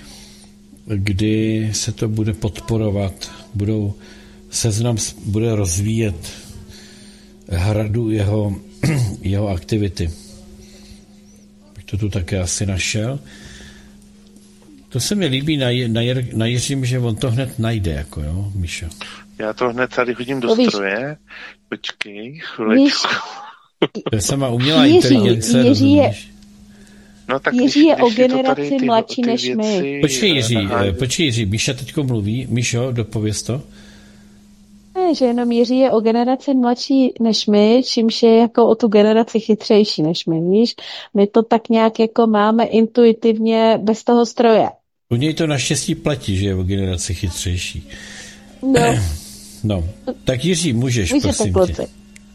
kdy se to bude podporovat. Budou, Seznam bude rozvíjet Hradu jeho, jeho aktivity. Bych to tu také asi našel. To se mi líbí na, na, na Jiřím, že on to hned najde, jako jo, Míšo.
Já to hned tady hodím do stroje. Počkej, chvilečku.
To je sama umělá Jiří, inteligence.
Jiří je,
no, tak
Jiří
když,
je
když
o generaci
ty,
mladší
ty
než
věci,
my.
Počkej Jiří, počkej Jiří, Míša teďko mluví. Míšo, dopověz to.
ne, že jenom Jiří je o generaci mladší než my, čímž je jako o tu generaci chytřejší než my, víš? My to tak nějak jako máme intuitivně bez toho stroje.
U něj to naštěstí platí, že je o generaci chytřejší.
No.
No, tak Jiří, můžeš,
Můžete,
prosím
kluci.
tě.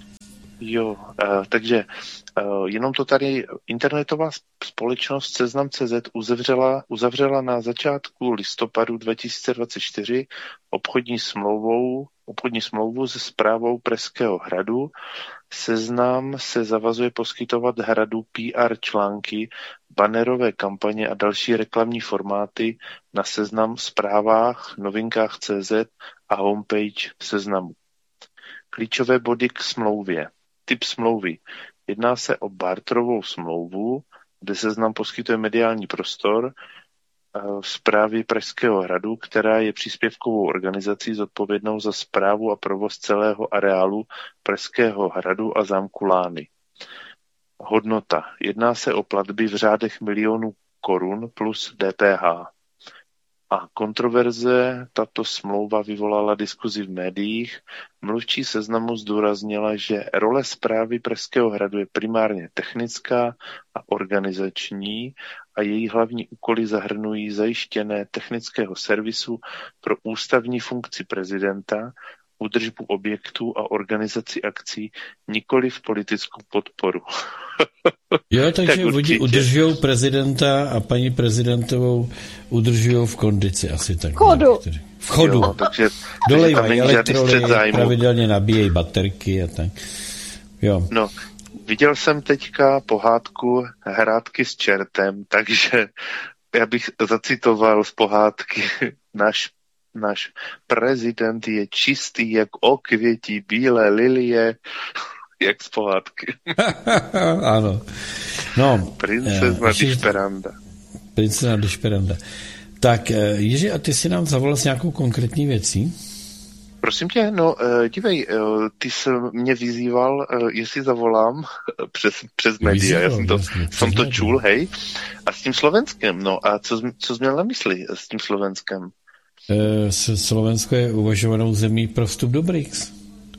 Jo, uh, takže uh, jenom to tady internetová společnost Seznam tečka cé zet uzavřela, uzavřela na začátku listopadu dva tisíce dvacet čtyři obchodní smlouvou, obchodní smlouvu se správou Pražského hradu. Seznam se zavazuje poskytovat hradu P R články, banerové kampaně a další reklamní formáty na Seznam zprávách, novinkách tečka cé zet a homepage Seznamu. Klíčové body k smlouvě. Typ smlouvy. Jedná se o barterovou smlouvu, kde Seznam poskytuje mediální prostor správy Pražského hradu, která je příspěvkovou organizací zodpovědnou za správu a provoz celého areálu Pražského hradu a zámku Lány. Hodnota. Jedná se o platby v řádech milionů korun plus D P H. A kontroverze tato smlouva vyvolala diskuzi v médiích. Mluvčí Seznamu zdůraznila, že role správy Pražského hradu je primárně technická a organizační a její hlavní úkoly zahrnují zajištěné technického servisu pro ústavní funkci prezidenta, údržbu objektů a organizaci akcí, nikoli v politickou podporu.
Jo, takže oni udržují prezidenta a paní prezidentovou udržují v kondici asi tak.
V chodu.
V chodu.
Jo, takže,
dolejvají elektroly, pravidelně nabíjejí baterky a tak. Jo.
No, viděl jsem teďka pohádku Hrátky s čertem, takže já bych zacitoval z pohádky náš Náš prezident je čistý jak okvětí bílé lilie, jak z pohádky.
Ano. No,
Princezna Dišperanda.
Princezna Dišperanda. Tak, Jiří, a ty si nám zavolal s nějakou konkrétní věcí?
Prosím tě, no dívej, ty jsi mě vyzýval, jestli zavolám přes, přes média, já jsem to, jsem to čul, hej, a s tím Slovenskem, no a co, co jsi měl na mysli s tím Slovenskem?
Slovensko je uvažovanou zemí pro vstup do B R I C S.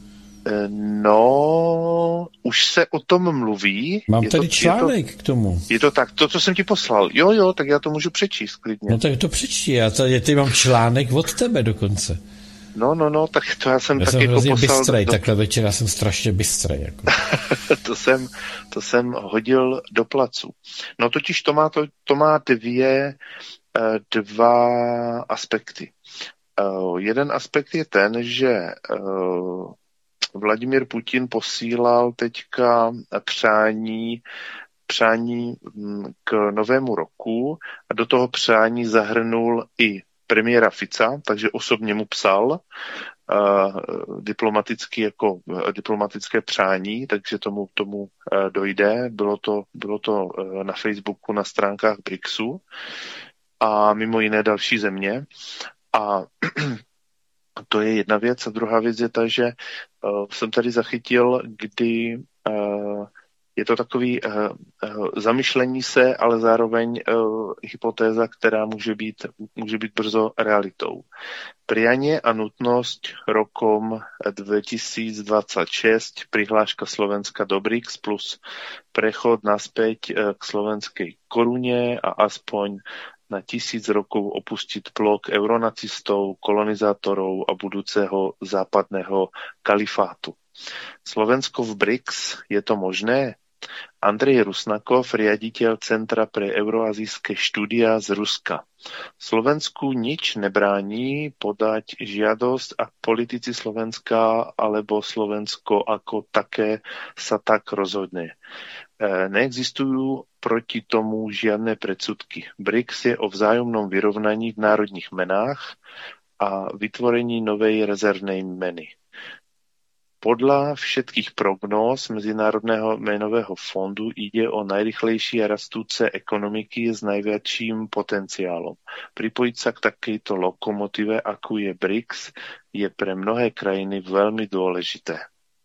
No, už se o tom mluví.
Mám
je
tady
to,
článek
je to,
k tomu.
Je to tak, to, co jsem ti poslal. Jo, jo, tak já to můžu přečíst klidně.
No tak to přečti, já tady, tady mám článek od tebe dokonce.
No, no, no, tak to já jsem
já
tak
jsem
jako poslal.
Bystrej,
do...
takhle večer já jsem strašně bystrej. Jako.
to, jsem, to jsem hodil do placu. No totiž to má, to, to má dvě, dva aspekty. Uh, jeden aspekt je ten, že uh, Vladimír Putin posílal teďka přání, přání k novému roku a do toho přání zahrnul i premiéra Fica, takže osobně mu psal uh, diplomaticky jako uh, diplomatické přání, takže tomu, tomu uh, dojde. Bylo to, bylo to uh, na Facebooku na stránkách BRICSu a mimo jiné další země. A to je jedna věc. A druhá věc je ta, že uh, jsem tady zachytil, kdy uh, je to takový uh, uh, zamyšlení se, ale zároveň uh, hypotéza, která může být, může být brzo realitou. Prianie a nutnosť rokom dvetisícdvadsaťšesť, prihláška Slovenska do B R I C S plus prechod naspäť uh, k slovenskej korune a aspoň na tisíc rokov opustiť blok euronacistov, kolonizátorov a budúceho západného kalifátu. Slovensko v B R I C S, je to možné? Andrej Rusnakov, riaditeľ Centra pre euroazijské štúdia z Ruska. Slovensku nič nebrání podať žiadosť, ak politici Slovenska alebo Slovensko ako také sa tak rozhodne. Neexistujú proti tomu žiadne predsudky. B R I C S je o vzájomnom vyrovnaní v národních menách a vytvorení novej rezervnej meny. Podľa všetkých prognóz Medzinárodného menového fondu ide o najrychlejšie rastúce ekonomiky s najväčším potenciálom. Pripojiť sa k takejto lokomotíve, ako je B R I C S, je pre mnohé krajiny veľmi dôležité.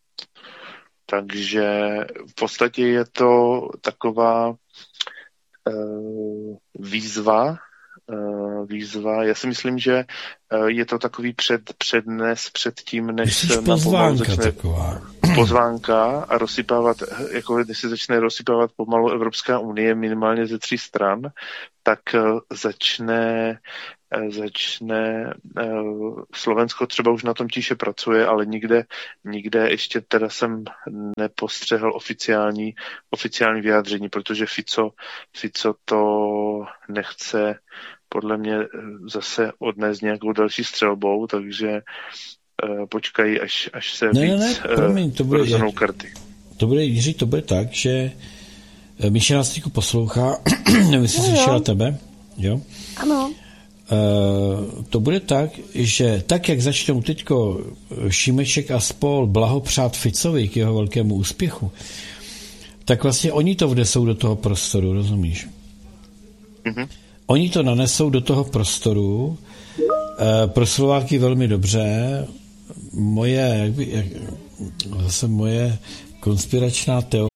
Takže v podstatě je to taková e, výzva výzva. Já si myslím, že je to takový před, přednes před tím, než
Myslíš
se napomalu začne
taková.
pozvánka a rozsypávat, jako když se začne rozsypávat pomalu Evropská unie minimálně ze tří stran, tak začne začne Slovensko třeba už na tom tiše pracuje, ale nikde, nikde ještě teda jsem nepostřehl oficiální, oficiální vyjádření, protože Fico, Fico to nechce podle mě zase odnést nějakou další střelbou, takže počkají, až, až se
ne,
víc
ne, ne, promiň, to bude,
rozhodnou karty.
To bude, Jiří, to bude tak, že Míša nás teďko poslouchá, nevím, jestli no, slyšela tebe, jo?
Ano.
Uh, to bude tak, že tak, jak začnou teďko Šimeček a spol blahopřát Ficovi k jeho velkému úspěchu, tak vlastně oni to vnesou do toho prostoru, rozumíš? Mm-hmm. Oni to nanesou do toho prostoru, uh, pro Slováky velmi dobře. Moje, jak by, jak, zase moje konspiračná teorie